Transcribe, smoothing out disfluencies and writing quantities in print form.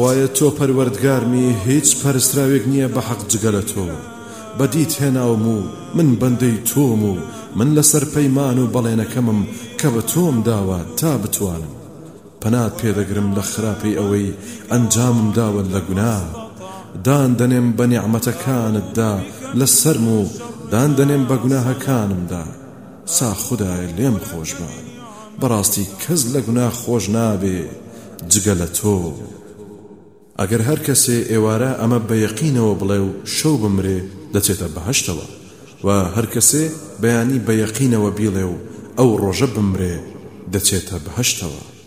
وایە تۆ پەروەردگارمی هیچ پەرستراوێک نییە بە حەق جگە لە تۆ بەدیت هێناوم و من بەندەی تۆم و من لەسەر پەیمان و بەڵێنەکەمم کە بە تۆم داوە تا بتوانم پەنات پێدەگرم لە خراپەی ئەوەی ئەنجامم داوە لە گوناه دان دەنێم بە نیعمەتەکانتدا لەسەرم و دان دەنێم بە گوناهەکانمدا سا خودایە لێم خۆش بە بەڕاستی کەس لە گوناه خۆش نابێ جگە لە تۆ ئەگەر هەر کەسێ ئێوارە ئەمە بە یەقینەوە بڵێ و شەو بمرێ دەچێتە بەهەشتەوە و هەر کەسێ بەیانی بە یەقینەوە بیڵێ و ئەو ڕۆژە بمرێ دەچێتە بەهەشتەوە